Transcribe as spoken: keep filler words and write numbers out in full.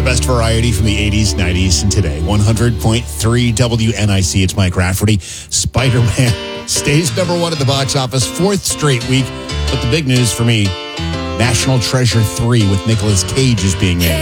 best variety from the eighties, nineties, and today. one hundred point three W N I C. It's Mike Rafferty. Spider-Man stays number one at the box office, fourth straight week. But the big news for me, National Treasure three with Nicolas Cage is being made.